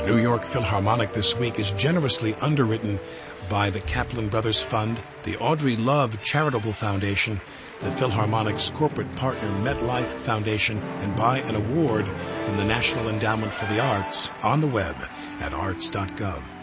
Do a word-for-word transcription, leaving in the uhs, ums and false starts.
New York Philharmonic this week is generously underwritten by the Kaplan Brothers Fund, the Audrey Love Charitable Foundation, the Philharmonic's corporate partner MetLife Foundation, and by an award from the National Endowment for the Arts on the web at arts dot gov.